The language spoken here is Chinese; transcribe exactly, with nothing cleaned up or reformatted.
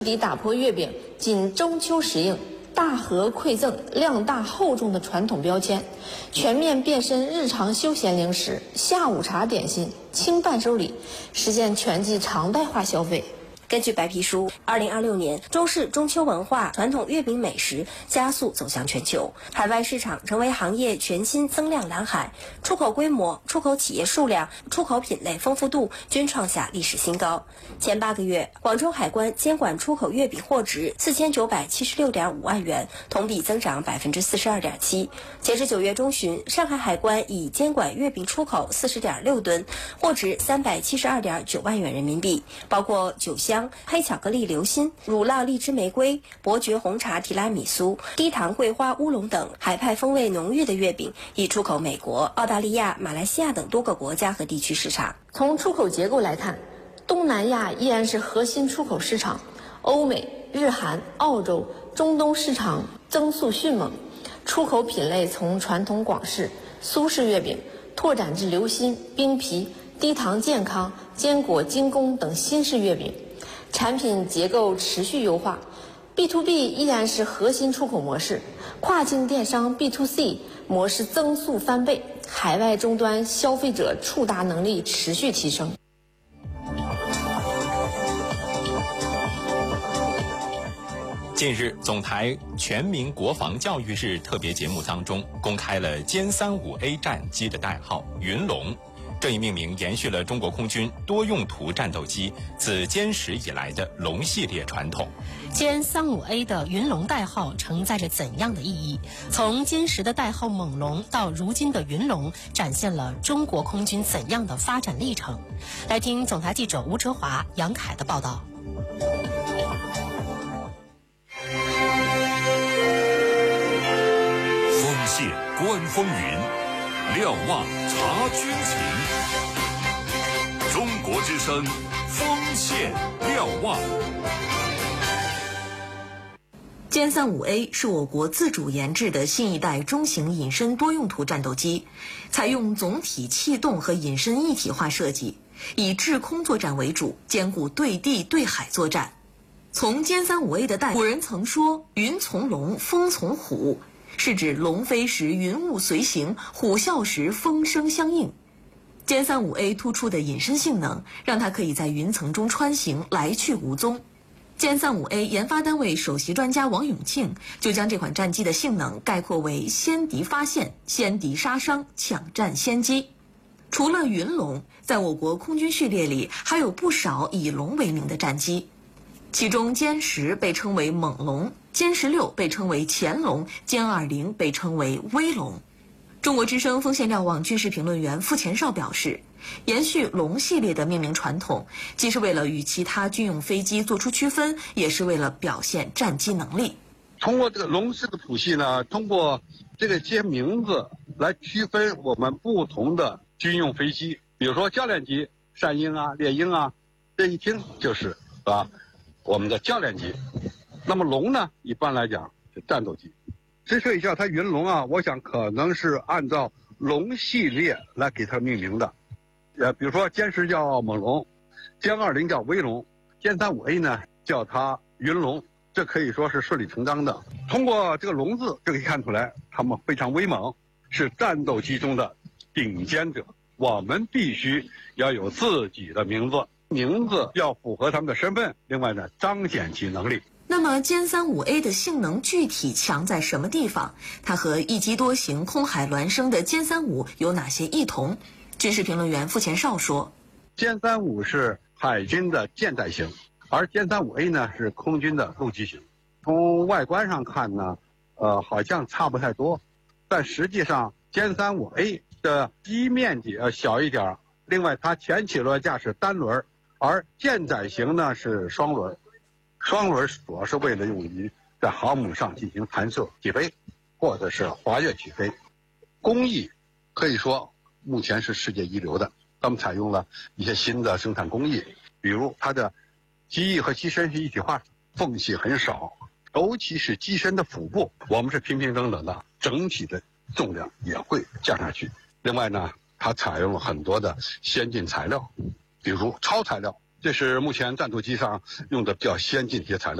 底打破月饼仅中秋时应、大盒馈赠、量大厚重的传统标签，全面变身日常休闲零食、下午茶点心、轻伴手礼，实现全季常态化消费。 根据白皮书，二零二六年中式中秋文化、传统月饼美食加速走向全球，海外市场成为行业全新增量蓝海，出口规模、出口企业数量、出口品类丰富度均创下历史新高。前八个月，广州海关监管出口月饼货值四千九百七十六点五万元，同比增长百分之四十二点七。截至九月中旬，上海海关已监管月饼出口四十点六吨，货值三百七十二点九万元人民币，包括酒香、黑巧克力流心、乳酪荔枝玫瑰、伯爵红茶提拉米苏、低糖桂花乌龙等海派风味浓郁的月饼，已出口美国、澳大利亚、马来西亚等多个国家和地区市场。 从出口结构来看，东南亚依然是核心出口市场，欧美、日韩、澳洲、中东市场增速迅猛，出口品类从传统广式、苏式月饼拓展至流心、冰皮、低糖健康、坚果精工等新式月饼，产品结构持续优化。 B to B 依然是核心出口模式，跨境电商 B to C 模式增速翻倍，海外终端消费者触达能力持续提升。 近日，总台全民国防教育日特别节目当中公开了歼三五 A 战机的代号“云龙”。 这一命名延续了中国空军多用途战斗机自歼十以来的龙系列传统。 歼三五 A 的云龙代号承载着怎样的意义？从歼十的代号猛龙到如今的云龙，展现了中国空军怎样的发展历程？来听总台记者吴哲华、杨凯的报道。 锋线观风云，瞭望察军情。中国之声，锋线瞭望。 歼三五 A 是我国自主研制的新一代中型隐身多用途战斗机，采用总体气动和隐身一体化设计，以制空作战为主，兼顾对地对海作战。从歼三五 A 的代，古人曾说“云从龙，风从虎”。 是指龙飞时云雾随行，虎啸时风声相应。歼三五 A 突出的隐身性能，让它可以在云层中穿行，来去无踪。歼三五 A 研发单位首席专家王永庆就将这款战机的性能概括为先敌发现、先敌杀伤、抢占先机。除了云龙，在我国空军序列里还有不少以龙为名的战机。 其中歼十被称为猛龙，歼十六被称为潜龙，歼二零被称为威龙。中国之声锋线瞭望军事评论员傅前绍表示，延续龙系列的命名传统，既是为了与其他军用飞机做出区分，也是为了表现战机能力。 通过这个龙式的谱系呢，通过这个接名字来区分我们不同的军用飞机，比如说教练机，山鹰啊、猎鹰啊，这一听就是啊。 我们的教练机，那么龙呢？一般来讲是战斗机。之所以叫它云龙啊，我想可能是按照龙系列来给它命名的。呃，比如说歼十叫猛龙，歼二零叫威龙，歼三五 A 呢叫它云龙，这可以说是顺理成章的。通过这个龙字就可以看出来，他们非常威猛，是战斗机中的顶尖者。我们必须要有自己的名字。 名字要符合他们的身份，另外呢，彰显其能力。 那么歼三五 A 的性能具体强在什么地方？它和一机多型、空海孪生的歼三五有哪些异同？军事评论员傅前绍说：“ 歼三五是海军的舰载型，而歼三五 A 呢是空军的陆基型。从外观上看呢，呃，好像差不太多，但实际上歼三五 A 的机面积要小一点，另外它前起落架是单轮。 而舰载型呢是双轮，双轮主要是为了用于在航母上进行弹射起飞，或者是滑跃起飞。工艺可以说目前是世界一流的，他们采用了一些新的生产工艺，比如它的机翼和机身是一体化，缝隙很少，尤其是机身的腹部，我们是平平整整的，整体的重量也会降下去。另外呢，它采用了很多的先进材料。 比如超材料， 这是目前战斗机上用的比较先进一些材料。